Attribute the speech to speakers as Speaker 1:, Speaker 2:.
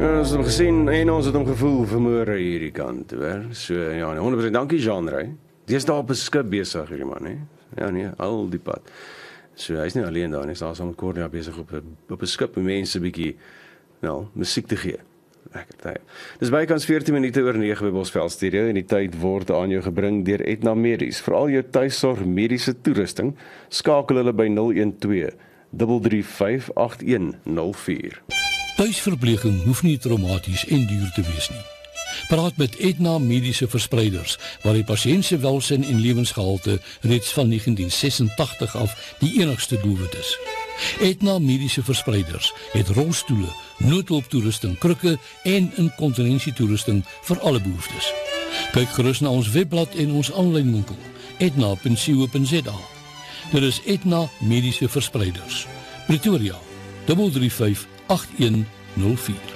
Speaker 1: Ons het hom gesien en ons het hom gevoel vanmôre hierdie kant, hoor. So ja, 100% dankie Jean-Ray. Dis daar op 'n skip besig hierdie man, hè. Ja nee, al die pad. So hy's nie alleen daar nie, hy's daar saam met Cornelia besig op 'n skip om mense bietjie musiek te gee. Lekker tyd. Dis bykans 14 minute oor 9 by Bosveld Studio en die tyd word aan jou gebring deur Aetna Medies. Vir al jou tuisorg mediese toerusting, skakel hulle by 012 335 8104.
Speaker 2: Tuisverpleging hoef nie traumaties en duur te wees nie. Praat met Aetna Mediese Verspreiders, waar die pasiënt se welsyn en lewensgehalte reeds van 1986 af die enigste doelwit is. Aetna Mediese Verspreiders het rolstoele, noodhulptoerusting, krukke en inkontinensietoerusting vir alle behoeftes. Kyk gerus na ons webblad en ons aanlyn winkel, etna.co.za. Dit is Aetna Mediese Verspreiders. Pretoria, 335 8104.